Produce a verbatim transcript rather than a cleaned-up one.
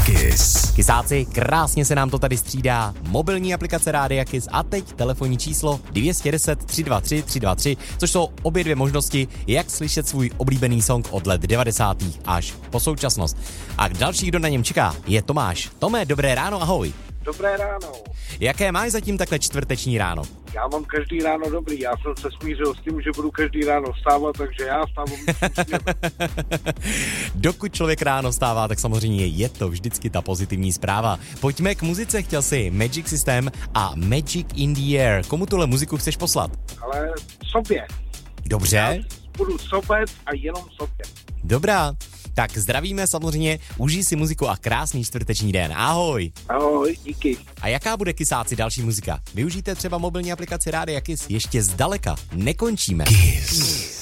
Kiss. Kysáci, krásně se nám to tady střídá. Mobilní aplikace Rádia Kiss a teď telefonní číslo dvě stě deset tři dva tři tři dva tři, což jsou obě dvě možnosti, jak slyšet svůj oblíbený song od let devadesátých až po současnost. A další, kdo na něm čeká, je Tomáš. Tome, dobré ráno, ahoj. Dobré ráno. Jaké máš zatím takhle čtvrteční ráno? Já mám každý ráno dobrý, já jsem se smířil s tím, že budu každý ráno vstávat, takže já vstávám. Dokud člověk ráno vstává, tak samozřejmě je to vždycky ta pozitivní zpráva. Pojďme k muzice, chtěl jsi Magic System a Magic in the Air. Komu tuhle muziku chceš poslat? Ale sobě. Dobře. Já budu sobet a jenom sobě. Dobrá. Tak zdravíme samozřejmě, užij si muziku a krásný čtvrteční den. Ahoj. Ahoj, díky. A jaká bude, Kysáci, další muzika? Využijte třeba mobilní aplikaci Rádia Kiss, ještě zdaleka nekončíme. Kiss.